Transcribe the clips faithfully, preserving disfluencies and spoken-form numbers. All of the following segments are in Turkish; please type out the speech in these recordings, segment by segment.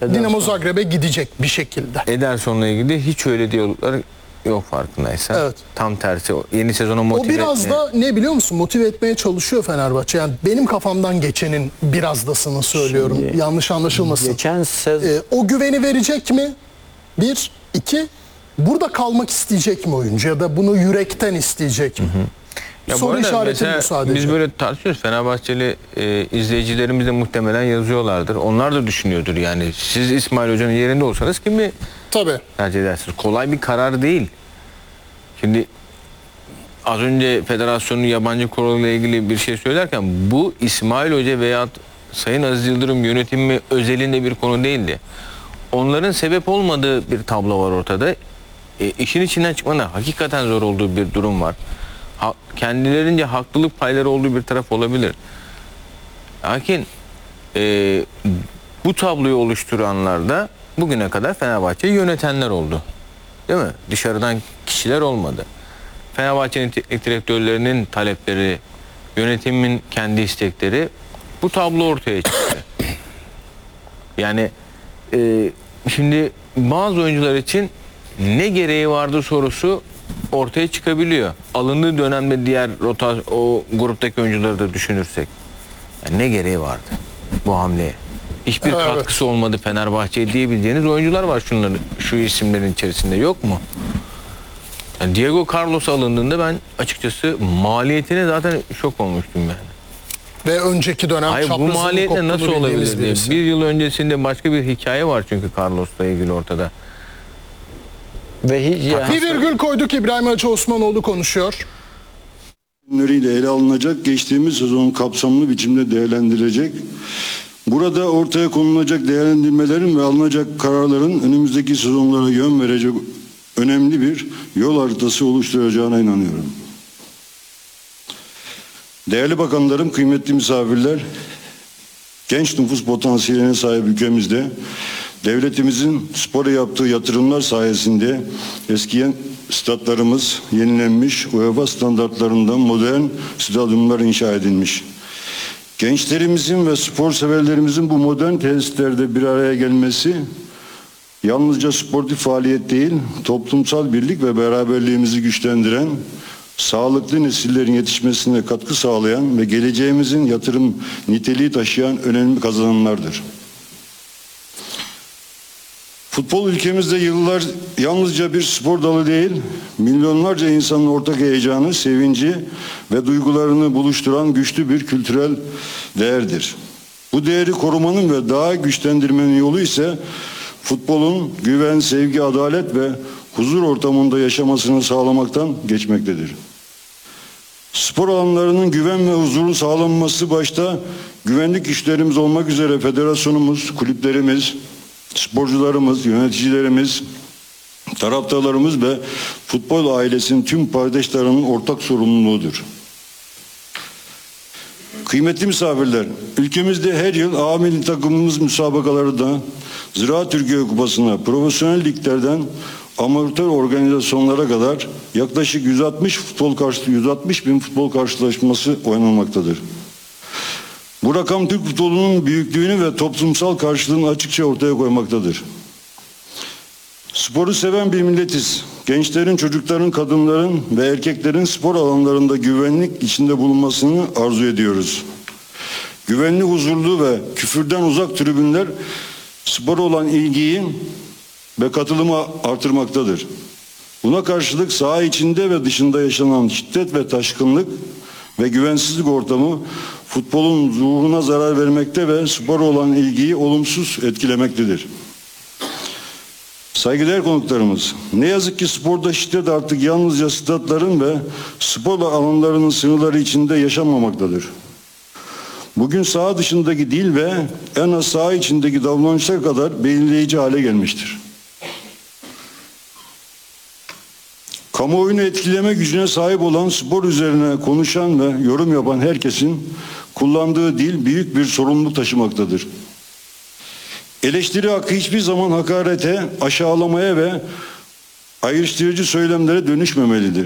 Dinamo Zagreb'e gidecek bir şekilde. Ederson'la ilgili hiç öyle diyaloglar yok farkındaysan. Evet. Tam tersi yeni sezona motive O biraz etmeye... da ne biliyor musun? Motive etmeye çalışıyor Fenerbahçe. Yani benim kafamdan geçenin birazdasını söylüyorum. Şimdi, Yanlış anlaşılmasın. Geçen sezon Ee, o güveni verecek mi? Bir, iki. Burada kalmak isteyecek mi oyuncu ya da bunu yürekten isteyecek mi? Hı hı. Ya soru işareti bu sadece. Biz böyle tartışıyoruz. Fenerbahçeli e, izleyicilerimiz de muhtemelen yazıyorlardır. Onlar da düşünüyordur yani. Siz İsmail Hoca'nın yerinde olsanız kimi Tabii. tercih edersiniz? Kolay bir karar değil. Şimdi az önce federasyonun yabancı kuralıyla ilgili bir şey söylerken bu İsmail Hoca veya Sayın Aziz Yıldırım yönetimi özelinde bir konu değildi. Onların sebep olmadığı bir tablo var ortada. E, işin içinden çıkmanın hakikaten zor olduğu bir durum var. Ha, kendilerince haklılık payları olduğu bir taraf olabilir. Lakin e, bu tabloyu oluşturanlar da bugüne kadar Fenerbahçe'yi yönetenler oldu. Değil mi? Dışarıdan kişiler olmadı. Fenerbahçe'nin teknik direktörlerinin talepleri, yönetimin kendi istekleri, bu tablo ortaya çıktı. Yani e, şimdi bazı oyuncular için ne gereği vardı sorusu ortaya çıkabiliyor. Alındığı dönemde diğer rota, o gruptaki oyuncuları da düşünürsek. Yani ne gereği vardı bu hamleye? Hiçbir Evet. katkısı olmadı Fenerbahçe'ye diyebileceğiniz oyuncular var şunların, şu isimlerin içerisinde, yok mu? Yani Diego Carlos alındığında ben açıkçası maliyetine zaten şok olmuştum yani. Ve önceki dönem Hayır, bu çaprazının maliyetle nasıl koptuğunu bildiğimiz olabilir diye. birisi. Bir yıl öncesinde başka bir hikaye var çünkü Carlos'la ilgili ortada. ve hiç yani, Bir virgül koyduk, İbrahim Hacı Osmanoğlu konuşuyor. ürünleriyle ele alınacak, geçtiğimiz sezonun kapsamlı biçimde değerlendirilecek. Burada ortaya konulacak değerlendirmelerin ve alınacak kararların önümüzdeki sezonlara yön verecek önemli bir yol haritası oluşturacağına inanıyorum. Değerli bakanlarım, kıymetli misafirler, genç nüfus potansiyeline sahip ülkemizde devletimizin spora yaptığı yatırımlar sayesinde eskiyen statlarımız yenilenmiş, UEFA standartlarından modern stadyumlar inşa edilmiş. Gençlerimizin ve spor severlerimizin bu modern tesislerde bir araya gelmesi yalnızca sportif faaliyet değil, toplumsal birlik ve beraberliğimizi güçlendiren, sağlıklı nesillerin yetişmesine katkı sağlayan ve geleceğimizin yatırım niteliği taşıyan önemli kazanımlardır. Futbol ülkemizde yıllar yalnızca bir spor dalı değil, milyonlarca insanın ortak heyecanı, sevinci ve duygularını buluşturan güçlü bir kültürel değerdir. Bu değeri korumanın ve daha güçlendirmenin yolu ise futbolun güven, sevgi, adalet ve huzur ortamında yaşamasını sağlamaktan geçmektedir. Spor alanlarının güven ve huzurun sağlanması başta güvenlik güçlerimiz olmak üzere federasyonumuz, kulüplerimiz, sporcularımız, yöneticilerimiz, taraftarlarımız ve futbol ailesinin tüm paydaşlarının ortak sorumluluğudur. Kıymetli misafirler, ülkemizde her yıl A milli takımımız müsabakalarda Ziraat Türkiye Kupası'na, profesyonel liglerden amatör organizasyonlara kadar yaklaşık yüz altmış futbol karşı yüz altmış bin futbol karşılaşması oynanmaktadır. Bu rakam Türk futbolunun büyüklüğünü ve toplumsal karşılığını açıkça ortaya koymaktadır. Sporu seven bir milletiz. Gençlerin, çocukların, kadınların ve erkeklerin spor alanlarında güvenlik içinde bulunmasını arzu ediyoruz. Güvenli, huzurlu ve küfürden uzak tribünler spora olan ilgiyi ve katılımı artırmaktadır. Buna karşılık saha içinde ve dışında yaşanan şiddet ve taşkınlık ve güvensizlik ortamı futbolun ruhuna zarar vermekte ve spora olan ilgiyi olumsuz etkilemektedir. Saygıdeğer konuklarımız, ne yazık ki sporda şiddet artık yalnızca statların ve spor alanlarının sınırları içinde yaşanmamaktadır. Bugün saha dışındaki dil ve en az saha içindeki davranışlar kadar belirleyici hale gelmiştir. Kamuoyunu etkileme gücüne sahip olan, spor üzerine konuşan ve yorum yapan herkesin kullandığı dil büyük bir sorumluluk taşımaktadır. Eleştiri hakkı hiçbir zaman hakarete, aşağılamaya ve ayrıştırıcı söylemlere dönüşmemelidir.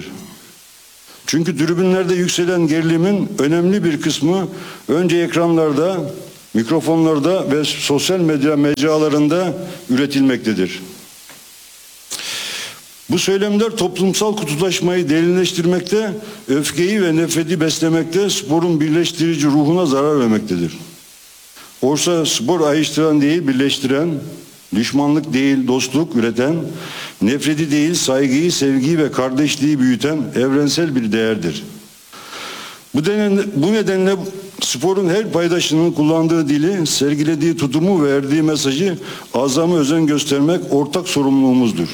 Çünkü tribünlerde yükselen gerilimin önemli bir kısmı önce ekranlarda mikrofonlarda ve sosyal medya mecralarında üretilmektedir. Bu söylemler toplumsal kutuplaşmayı derinleştirmekte, öfkeyi ve nefreti beslemekte, sporun birleştirici ruhuna zarar vermektedir. Oysa spor ayrıştıran değil, birleştiren, düşmanlık değil, dostluk üreten, nefreti değil, saygıyı, sevgiyi ve kardeşliği büyüten evrensel bir değerdir. Bu nedenle, bu nedenle sporun her paydaşının kullandığı dili, sergilediği tutumu ve verdiği mesajı azami özen göstermek ortak sorumluluğumuzdur.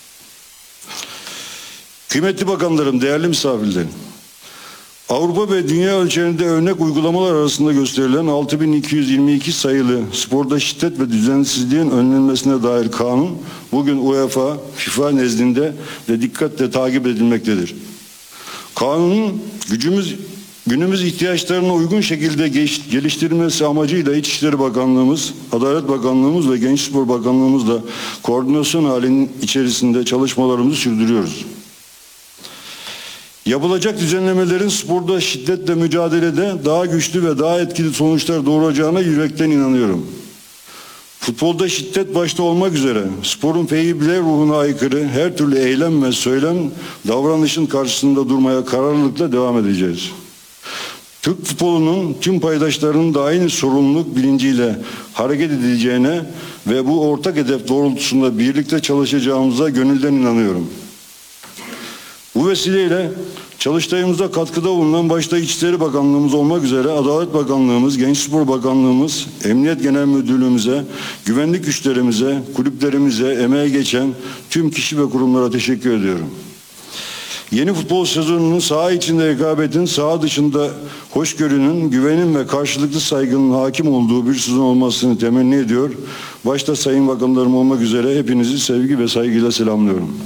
Kıymetli bakanlarım, değerli misafirlerim, Avrupa ve dünya ölçeğinde örnek uygulamalar arasında gösterilen altı bin iki yüz yirmi iki sayılı sporda şiddet ve düzensizliğin önlenmesine dair kanun bugün UEFA, FIFA nezdinde de dikkatle takip edilmektedir. Kanunun gücümüz, günümüz ihtiyaçlarına uygun şekilde geliştirilmesi amacıyla İçişleri Bakanlığımız, Adalet Bakanlığımız ve Gençspor Bakanlığımızla koordinasyon halinin içerisinde çalışmalarımızı sürdürüyoruz. Yapılacak düzenlemelerin sporda şiddetle mücadelede daha güçlü ve daha etkili sonuçlar doğuracağına yürekten inanıyorum. Futbolda şiddet başta olmak üzere sporun feyibile ruhuna aykırı her türlü eylem ve söylem, davranışın karşısında durmaya kararlılıkla devam edeceğiz. Türk futbolunun tüm paydaşlarının da aynı sorumluluk bilinciyle hareket edileceğine ve bu ortak hedef doğrultusunda birlikte çalışacağımıza gönülden inanıyorum. Bu vesileyle çalıştayımıza katkıda bulunan başta İçişleri Bakanlığımız olmak üzere Adalet Bakanlığımız, Gençspor Bakanlığımız, Emniyet Genel Müdürlüğümüze, güvenlik güçlerimize, kulüplerimize, emeğe geçen tüm kişi ve kurumlara teşekkür ediyorum. Yeni futbol sezonunun saha içinde rekabetin, saha dışında hoşgörünün, güvenin ve karşılıklı saygının hakim olduğu bir sezon olmasını temenni ediyor. Başta Sayın Bakanlarım olmak üzere hepinizi sevgi ve saygıyla selamlıyorum.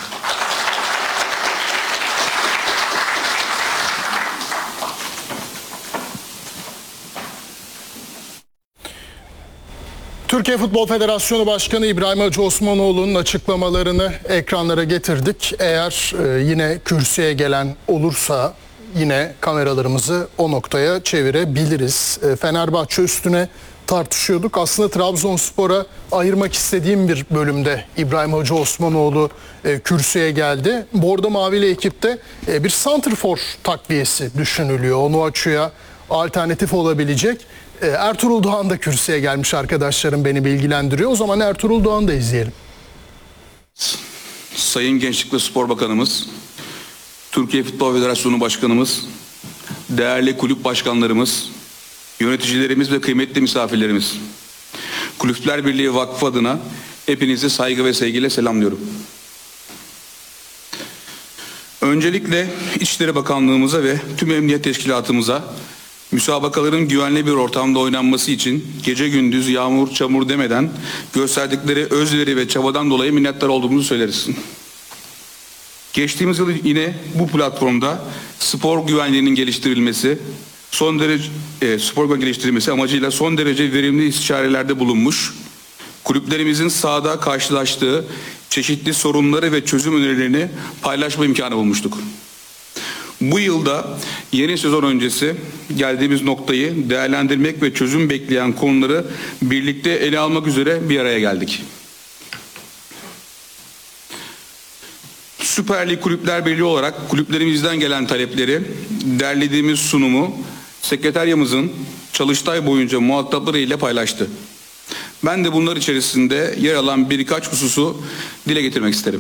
Türkiye Futbol Federasyonu Başkanı İbrahim Hacı Osmanoğlu'nun açıklamalarını ekranlara getirdik. Eğer e, yine kürsüye gelen olursa yine kameralarımızı o noktaya çevirebiliriz. E, Fenerbahçe üstüne tartışıyorduk. Aslında Trabzonspor'a ayırmak istediğim bir bölümde İbrahim Hacı Osmanoğlu e, kürsüye geldi. Bordo Mavili ekipte e, bir santrfor takviyesi düşünülüyor. Onuachu'ya alternatif olabilecek. Ertuğrul Doğan da kürsüye gelmiş, arkadaşlarım beni bilgilendiriyor. O zaman Ertuğrul Doğan'ı da izleyelim. Sayın Gençlik ve Spor Bakanımız, Türkiye Futbol Federasyonu Başkanımız, değerli kulüp başkanlarımız, yöneticilerimiz ve kıymetli misafirlerimiz. Kulüpler Birliği Vakfı adına hepinizi saygı ve sevgiyle selamlıyorum. Öncelikle İçişleri Bakanlığımıza ve tüm emniyet teşkilatımıza müsabakaların güvenli bir ortamda oynanması için gece gündüz yağmur çamur demeden gösterdikleri özveri ve çabadan dolayı minnettar olduğumuzu söyleriz. Geçtiğimiz yıl yine bu platformda spor güvenliğinin geliştirilmesi, son derece e, spor geliştirilmesi amacıyla son derece verimli istişarelerde bulunmuş, kulüplerimizin sahada karşılaştığı çeşitli sorunları ve çözüm önerilerini paylaşma imkanı bulmuştuk. Bu yılda yeni sezon öncesi geldiğimiz noktayı değerlendirmek ve çözüm bekleyen konuları birlikte ele almak üzere bir araya geldik. Süper Lig Kulüpler Birliği olarak kulüplerimizden gelen talepleri, derlediğimiz sunumu sekreteryamızın çalıştay boyunca muhatapları ile paylaştı. Ben de bunlar içerisinde yer alan birkaç hususu dile getirmek isterim.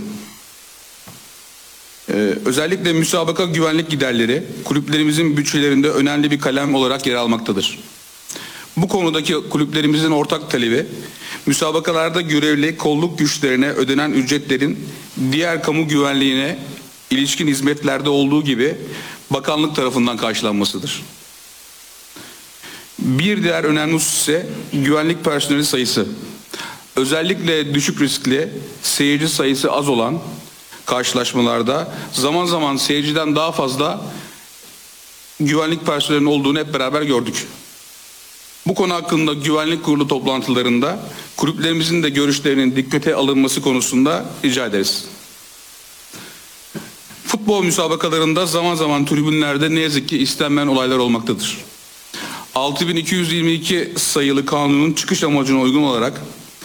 Ee, özellikle müsabaka güvenlik giderleri kulüplerimizin bütçelerinde önemli bir kalem olarak yer almaktadır. Bu konudaki kulüplerimizin ortak talebi, müsabakalarda görevli kolluk güçlerine ödenen ücretlerin diğer kamu güvenliğine ilişkin hizmetlerde olduğu gibi bakanlık tarafından karşılanmasıdır. Bir diğer önemli husus ise güvenlik personeli sayısı. Özellikle düşük riskli, seyirci sayısı az olan karşılaşmalarda zaman zaman seyirciden daha fazla güvenlik personelinin olduğunu hep beraber gördük. Bu konu hakkında güvenlik kurulu toplantılarında kulüplerimizin de görüşlerinin dikkate alınması konusunda rica ederiz. Futbol müsabakalarında zaman zaman tribünlerde ne yazık ki istenmeyen olaylar olmaktadır. altı bin iki yüz yirmi iki sayılı kanunun çıkış amacına uygun olarak